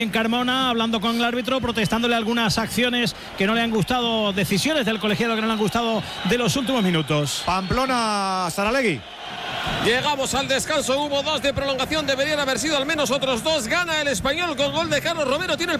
en Carmona, hablando con el árbitro, protestándole algunas acciones que no le han gustado, decisiones del colegiado que no le han gustado de los últimos minutos. Pamplona, Saralegui. Llegamos al descanso, hubo 2 de prolongación, deberían haber sido al menos otros 2. Gana el Español con gol de Carlos Romero, tiene el